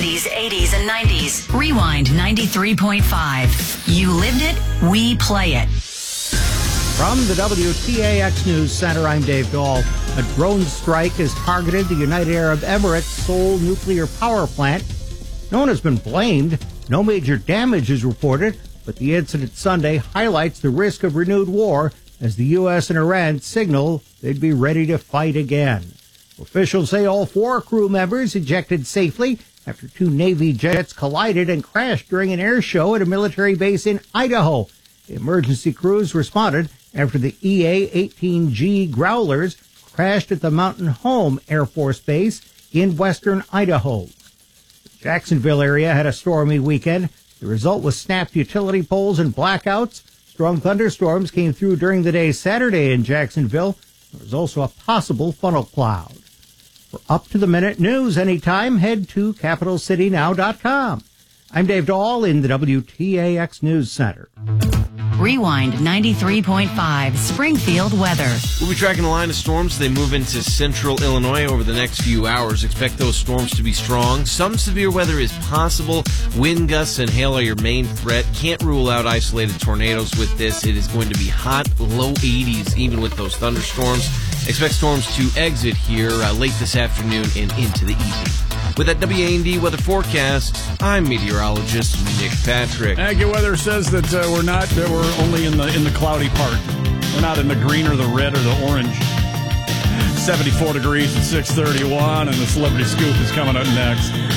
70s, 80s, and 90s. Rewind 93.5. You lived it, we play it. From the WTAX News Center, I'm Dave Dahl. A drone strike has targeted the United Arab Emirates' Seoul nuclear power plant. No one has been blamed. No major damage is reported, but the incident Sunday highlights the risk of renewed war as the U.S. and Iran signal they'd be ready to fight again. Officials say all 4 crew members ejected safely after 2 Navy jets collided and crashed during an air show at a military base in Idaho. The emergency crews responded after the EA-18G Growlers crashed at the Mountain Home Air Force Base in western Idaho. The Jacksonville area had a stormy weekend. The result was snapped utility poles and blackouts. Strong thunderstorms came through during the day Saturday in Jacksonville. There was also a possible funnel cloud. For up-to-the-minute news anytime, head to CapitalCityNow.com. I'm Dave Dahl in the WTAX News Center. Rewind 93.5 Springfield weather. We'll be tracking a line of storms as they move into central Illinois over the next few hours. Expect those storms to be strong. Some severe weather is possible. Wind gusts and hail are your main threat. Can't rule out isolated tornadoes with this. It is going to be hot, low 80s, even with those thunderstorms. Expect storms to exit here late this afternoon and into the evening. With that WAND weather forecast, I'm meteorologist Nick Patrick. AccuWeather says that we're only in the cloudy part. We're not in the green or the red or the orange. 74 degrees at 6:31, and the Celebrity Scoop is coming up next.